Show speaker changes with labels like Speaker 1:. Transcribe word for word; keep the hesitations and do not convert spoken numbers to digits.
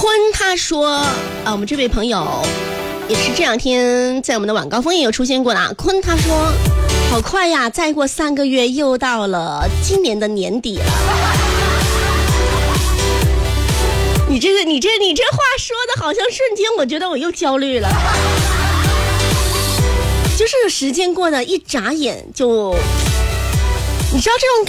Speaker 1: 坤他说啊，我们这位朋友也是这两天在我们的晚高峰也有出现过的。坤他说好快呀，再过三个月又到了今年的年底了。你这个你这你这话说的好像瞬间我觉得我又焦虑了，就是时间过得一眨眼就，你知道这种感